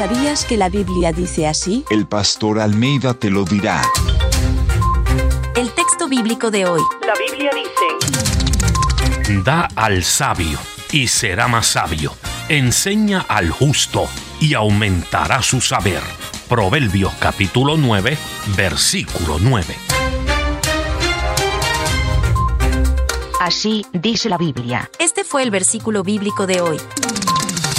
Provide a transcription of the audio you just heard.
¿Sabías que la Biblia dice así? El pastor Almeida te lo dirá. El texto bíblico de hoy. La Biblia dice: Da al sabio y será más sabio. Enseña al justo y aumentará su saber. Proverbios capítulo 9, versículo 9. Así dice la Biblia. Este fue el versículo bíblico de hoy.